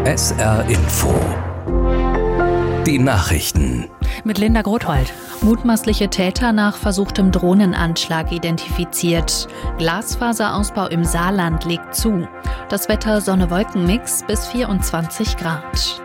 SR Info. Die Nachrichten. Mit Linda Grothold. Mutmaßliche Täter nach versuchtem Drohnenanschlag identifiziert. Glasfaserausbau im Saarland legt zu. Das Wetter Sonne-Wolken-Mix bis 24 Grad.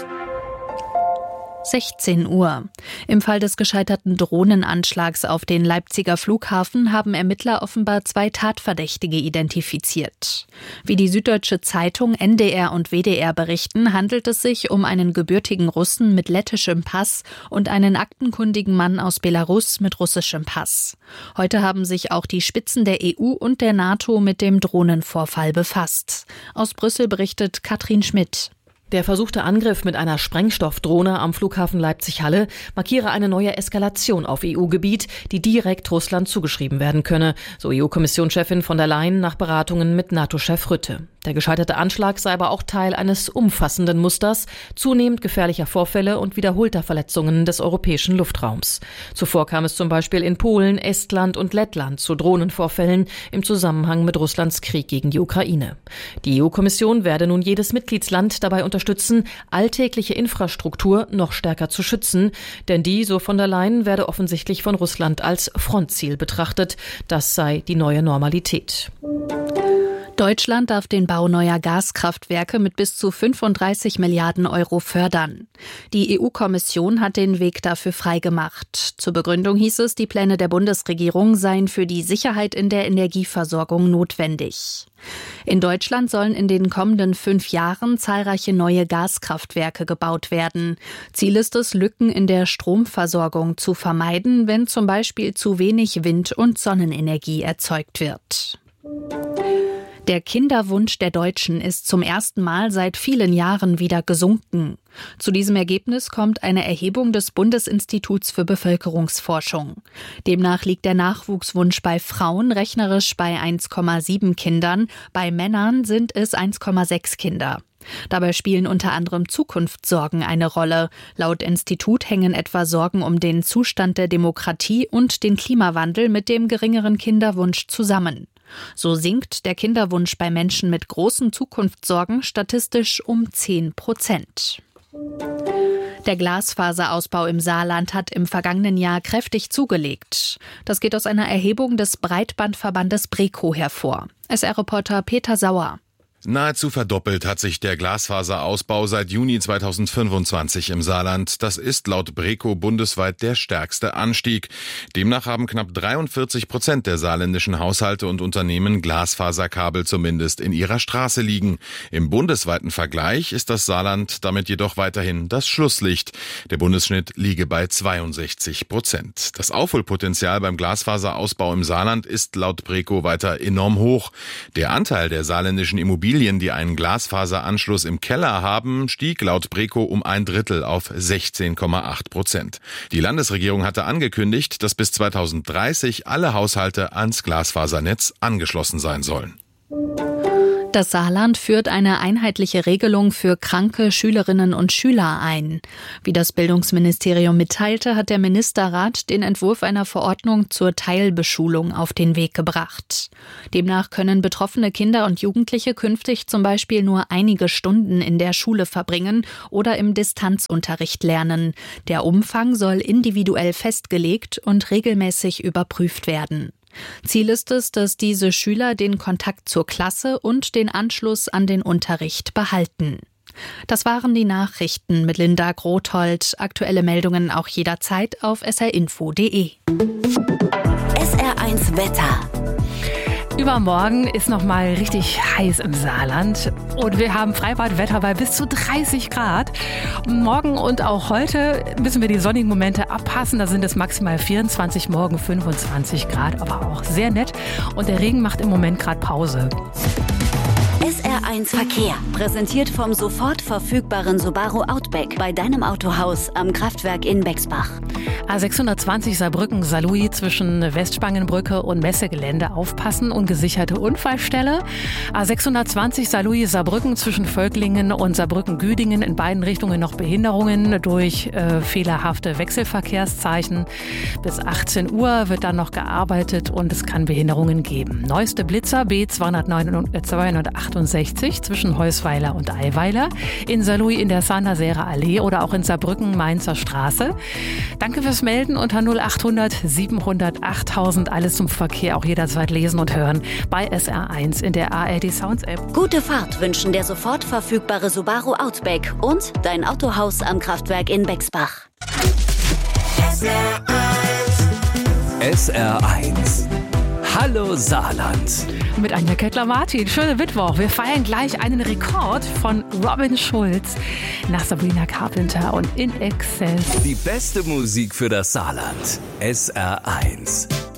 16 Uhr. Im Fall des gescheiterten Drohnenanschlags auf den Leipziger Flughafen haben Ermittler offenbar 2 Tatverdächtige identifiziert. Wie die Süddeutsche Zeitung, NDR und WDR berichten, handelt es sich um einen gebürtigen Russen mit lettischem Pass und einen aktenkundigen Mann aus Belarus mit russischem Pass. Heute haben sich auch die Spitzen der EU und der NATO mit dem Drohnenvorfall befasst. Aus Brüssel berichtet Katrin Schmidt. Der versuchte Angriff mit einer Sprengstoffdrohne am Flughafen Leipzig-Halle markiere eine neue Eskalation auf EU-Gebiet, die direkt Russland zugeschrieben werden könne, so EU-Kommissionschefin von der Leyen nach Beratungen mit NATO-Chef Rutte. Der gescheiterte Anschlag sei aber auch Teil eines umfassenden Musters zunehmend gefährlicher Vorfälle und wiederholter Verletzungen des europäischen Luftraums. Zuvor kam es zum Beispiel in Polen, Estland und Lettland zu Drohnenvorfällen im Zusammenhang mit Russlands Krieg gegen die Ukraine. Die EU-Kommission werde nun jedes Mitgliedsland dabei unterstützen, alltägliche Infrastruktur noch stärker zu schützen, denn die, so von der Leyen, werde offensichtlich von Russland als Frontziel betrachtet. Das sei die neue Normalität. Deutschland darf den Bau neuer Gaskraftwerke mit bis zu 35 Milliarden Euro fördern. Die EU-Kommission hat den Weg dafür freigemacht. Zur Begründung hieß es, die Pläne der Bundesregierung seien für die Sicherheit in der Energieversorgung notwendig. In Deutschland sollen in den kommenden 5 Jahren zahlreiche neue Gaskraftwerke gebaut werden. Ziel ist es, Lücken in der Stromversorgung zu vermeiden, wenn zum Beispiel zu wenig Wind- und Sonnenenergie erzeugt wird. Der Kinderwunsch der Deutschen ist zum ersten Mal seit vielen Jahren wieder gesunken. Zu diesem Ergebnis kommt eine Erhebung des Bundesinstituts für Bevölkerungsforschung. Demnach liegt der Nachwuchswunsch bei Frauen rechnerisch bei 1,7 Kindern, bei Männern sind es 1,6 Kinder. Dabei spielen unter anderem Zukunftssorgen eine Rolle. Laut Institut hängen etwa Sorgen um den Zustand der Demokratie und den Klimawandel mit dem geringeren Kinderwunsch zusammen. So sinkt der Kinderwunsch bei Menschen mit großen Zukunftssorgen statistisch um 10%. Der Glasfaserausbau im Saarland hat im vergangenen Jahr kräftig zugelegt. Das geht aus einer Erhebung des Breitbandverbandes BREKO hervor. SR-Reporter Peter Sauer. Nahezu verdoppelt hat sich der Glasfaserausbau seit Juni 2025 im Saarland. Das ist laut BREKO bundesweit der stärkste Anstieg. Demnach haben knapp 43% der saarländischen Haushalte und Unternehmen Glasfaserkabel zumindest in ihrer Straße liegen. Im bundesweiten Vergleich ist das Saarland damit jedoch weiterhin das Schlusslicht. Der Bundesschnitt liege bei 62%. Das Aufholpotenzial beim Glasfaserausbau im Saarland ist laut BREKO weiter enorm hoch. Der Anteil der saarländischen Immobilien, die einen Glasfaseranschluss im Keller haben, stieg laut BREKO um 1/3 auf 16,8%. Die Landesregierung hatte angekündigt, dass bis 2030 alle Haushalte ans Glasfasernetz angeschlossen sein sollen. Das Saarland führt eine einheitliche Regelung für kranke Schülerinnen und Schüler ein. Wie das Bildungsministerium mitteilte, hat der Ministerrat den Entwurf einer Verordnung zur Teilbeschulung auf den Weg gebracht. Demnach können betroffene Kinder und Jugendliche künftig zum Beispiel nur einige Stunden in der Schule verbringen oder im Distanzunterricht lernen. Der Umfang soll individuell festgelegt und regelmäßig überprüft werden. Ziel ist es, dass diese Schüler den Kontakt zur Klasse und den Anschluss an den Unterricht behalten. Das waren die Nachrichten mit Linda Grothold. Aktuelle Meldungen auch jederzeit auf srinfo.de. SR1 Wetter. Übermorgen ist noch mal richtig heiß im Saarland und wir haben Freibadwetter bei bis zu 30 Grad. Morgen und auch heute müssen wir die sonnigen Momente abpassen. Da sind es maximal 24, morgen 25 Grad, aber auch sehr nett. Und der Regen macht im Moment gerade Pause. SR1 Verkehr, präsentiert vom sofort verfügbaren Subaru Outback bei deinem Autohaus am Kraftwerk in Bexbach. A620 Saarbrücken-Saarlouis zwischen Westspangenbrücke und Messegelände aufpassen, ungesicherte Unfallstelle. A620 Saarlouis-Saarbrücken zwischen Völklingen und Saarbrücken-Güdingen in beiden Richtungen noch Behinderungen durch fehlerhafte Wechselverkehrszeichen. Bis 18 Uhr wird dann noch gearbeitet und es kann Behinderungen geben. Neueste Blitzer B268 A69 zwischen Heusweiler und Eiweiler, in Saarlouis in der Saint-Nazaire Allee oder auch in Saarbrücken Mainzer Straße. Danke fürs Melden unter 0800 700 8000. Alles zum Verkehr auch jederzeit lesen und hören bei SR1 in der ARD Sounds App. Gute Fahrt wünschen der sofort verfügbare Subaru Outback und dein Autohaus am Kraftwerk in Bexbach. SR1. Hallo Saarland. Mit Anja Kettler-Martin. Schönen Mittwoch. Wir feiern gleich einen Rekord von Robin Schulz nach Sabrina Carpenter und In Excess. Die beste Musik für das Saarland. SR1.